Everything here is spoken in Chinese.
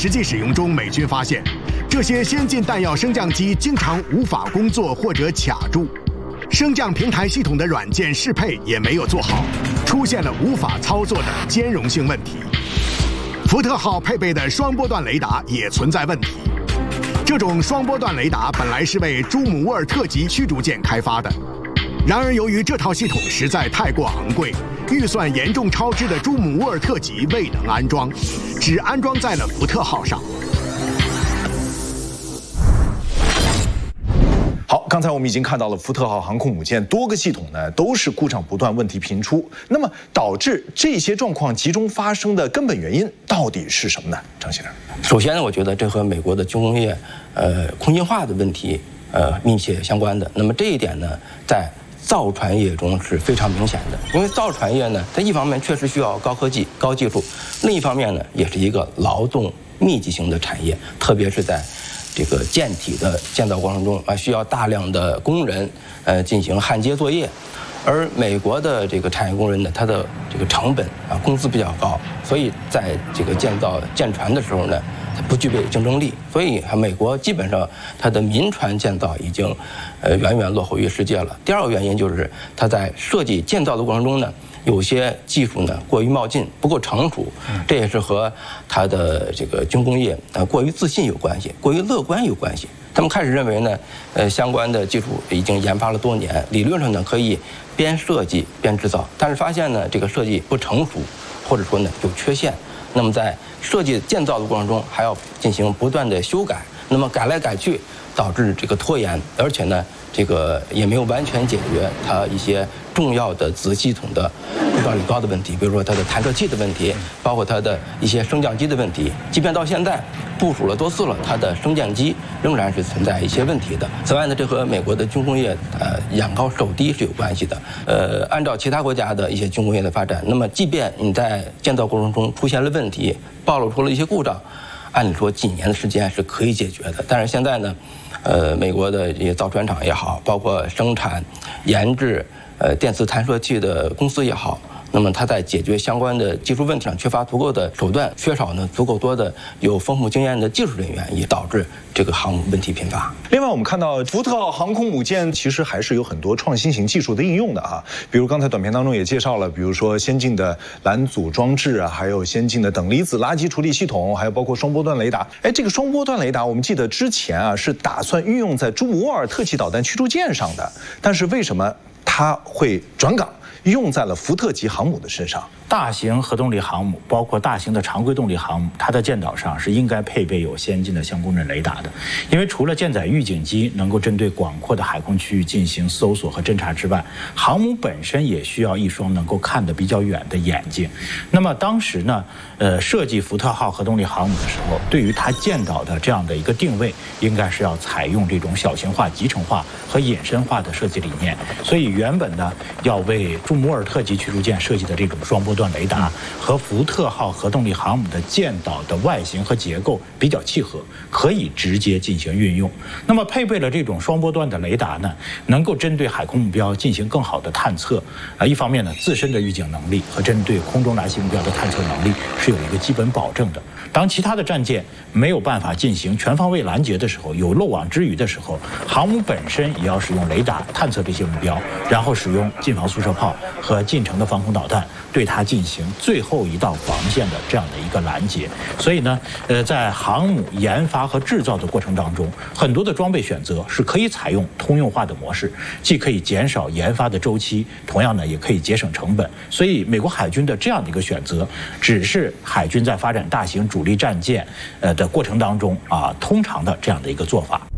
实际使用中，美军发现，这些先进弹药升降机经常无法工作或者卡住，升降平台系统的软件适配也没有做好，出现了无法操作的兼容性问题。福特号配备的双波段雷达也存在问题。这种双波段雷达本来是为朱姆沃尔特级驱逐舰开发的，然而由于这套系统实在太过昂贵，预算严重超支的朱姆沃尔特级未能安装，只安装在了福特号上。 好，刚才我们已经看到了福特号航空母舰多个系统呢都是故障不断，问题频出。那么导致这些状况集中发生的根本原因到底是什么呢？张先生， 首先呢，我觉得这和美国的军工业空心化的问题密切相关的。那么这一点呢，在造船业中是非常明显的，因为造船业呢，它一方面确实需要高科技、高技术，另一方面呢，也是一个劳动密集型的产业，特别是在这个舰体的建造过程中需要大量的工人进行焊接作业，而美国的这个产业工人呢，他的这个成本工资比较高，所以在这个建造舰船的时候呢，它不具备竞争力，所以美国基本上它的民船建造已经远远落后于世界了。第二个原因就是它在设计建造的过程中呢，有些技术呢过于冒进，不够成熟，这也是和它的这个军工业过于自信有关系，过于乐观有关系。他们开始认为呢，相关的技术已经研发了多年，理论上呢可以边设计边制造，但是发现呢这个设计不成熟，或者说呢有缺陷。那么在设计建造的过程中，还要进行不断的修改，那么改来改去，导致这个拖延，而且呢，这个也没有完全解决它一些重要的子系统的故障率高的问题，比如说它的弹射器的问题，包括它的一些升降机的问题。即便到现在部署了多次了，它的升降机仍然是存在一些问题的。此外呢，这和美国的军工业眼高手低是有关系的。按照其他国家的一些军工业的发展，那么即便你在建造过程中出现了问题，暴露出了一些故障，按理说几年的时间是可以解决的。但是现在呢，美国的这些造船厂也好，包括生产、研制电磁弹射器的公司也好，那么它在解决相关的技术问题上缺乏足够的手段，缺少呢足够多的有丰富经验的技术人员，也导致这个航母问题频发。 另外，我们看到福特号航空母舰其实还是有很多创新型技术的应用的啊，比如刚才短片当中也介绍了，比如说先进的拦阻装置啊，还有先进的等离子垃圾处理系统，还有包括双波段雷达。这个双波段雷达，我们记得之前啊是打算运用在朱姆沃尔特级导弹驱逐舰上的，但是为什么它会转岗用在了福特级航母的身上？ 大型核动力航母，包括大型的常规动力航母，它的舰岛上是应该配备有先进的相公阵雷达的。因为除了舰载预警机能够针对广阔的海空区域进行搜索和侦察之外，航母本身也需要一双能够看得比较远的眼睛。那么当时呢，设计福特号核动力航母的时候，对于它舰岛的这样的一个定位，应该是要采用这种小型化、集成化和隐身化的设计理念。所以原本呢，要为朱姆沃尔特级驱逐舰设计的这种双波段雷达和福特号核动力航母的舰岛的外形和结构比较契合，可以直接进行运用。那么配备了这种双波段的雷达呢，能够针对海空目标进行更好的探测。一方面呢，自身的预警能力和针对空中来袭目标的探测能力是有一个基本保证的。当其他的战舰没有办法进行全方位拦截的时候，有漏网之鱼的时候，航母本身也要使用雷达探测这些目标，然后使用近防速射炮和近程的防空导弹对它进行最后一道防线的这样的一个拦截。所以呢，在航母研发和制造的过程当中，很多的装备选择是可以采用通用化的模式，既可以减少研发的周期，同样呢也可以节省成本。所以美国海军的这样的一个选择，只是海军在发展大型主力战舰的过程当中通常的这样的一个做法。